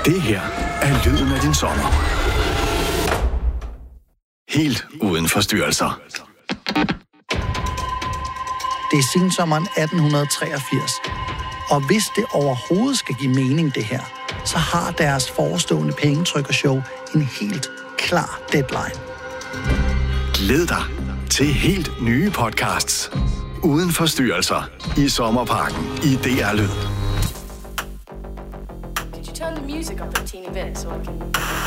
Det her er lyden af din sommer. Helt uden forstyrrelser. Det er sensommeren 1883. Og hvis det overhovedet skal give mening, det her, så har deres forestående pengetrykkershow en helt klar deadline. Glæd dig til helt nye podcasts. Uden forstyrrelser i Sommerparken i DR Lyd. Could you turn the music up a teeny bit so I can...